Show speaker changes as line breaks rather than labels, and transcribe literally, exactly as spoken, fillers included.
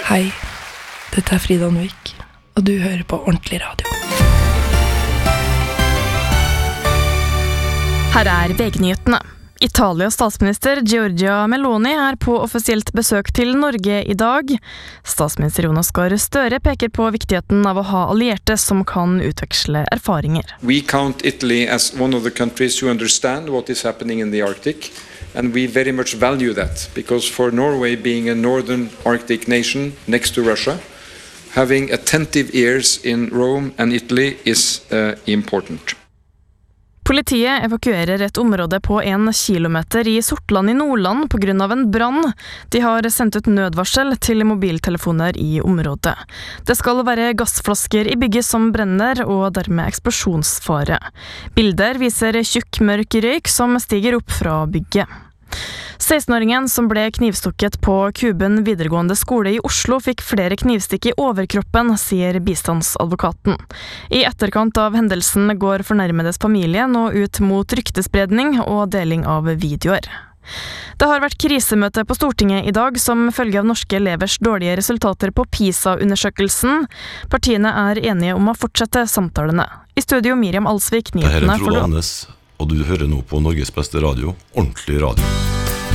Hei, dette er Frida Nvik, og du hører på Ordentlig Radio.
Her er V G-nyhetene. Italias statsminister Giorgia Meloni er på offisielt besøk til Norge i dag. Statsminister Jonas Gahr Støre peker på viktigheten av å ha allierte som kan utveksle erfaringer.
We count Italy as one of the countries who understand what is happening in the Arctic, and we very much value that, because for Norway being a northern Arctic nation next to Russia, having attentive ears in Rome and Italy is uh, important.
Politiet evakuerer et område på en kilometer i Sortland i Nordland på grunn av en brann. De har sendt ut nødvarsel til mobiltelefoner i området. Det skal være gassflasker i bygget som brenner, og dermed eksplosjonsfare. Bilder viser tjukk mørk røyk som stiger opp fra bygget. seksten-åringen som ble knivstukket på Kuben videregående skole i Oslo fikk flere knivstikk i overkroppen, sier bistandsadvokaten. I etterkant av hendelsen går fornærmedes familie nå ut mot ryktespredning og deling av videoer. Det har vært krisemøte på Stortinget i dag som følge av norske elevers dårlige resultater på PISA-undersøkelsen. Partiene er enige om å fortsette samtalene. I studio Miriam Alsvik, nyhetene for
Frode Annes, og du hører nå på Norges beste radio, Ordentlig Radio.